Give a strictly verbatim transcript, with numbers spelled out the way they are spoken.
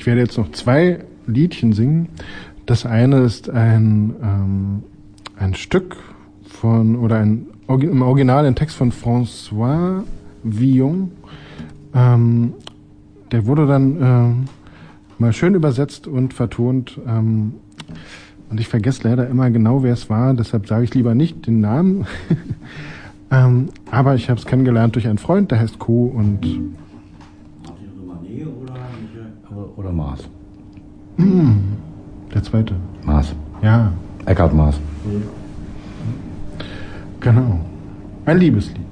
ich werde jetzt noch zwei Liedchen singen. Das eine ist ein, ähm, ein Stück von, oder ein, im Original ein Text von François Villon. Ähm, der wurde dann ähm, mal schön übersetzt und vertont. Ähm, und ich vergesse leider immer genau, wer es war. Deshalb sage ich lieber nicht den Namen. ähm, aber ich habe es kennengelernt durch einen Freund, der heißt Co. und Oder, oder Maas. Mm, der zweite. Maas. Ja. Eckhard Maas. Genau. Ein Liebeslied.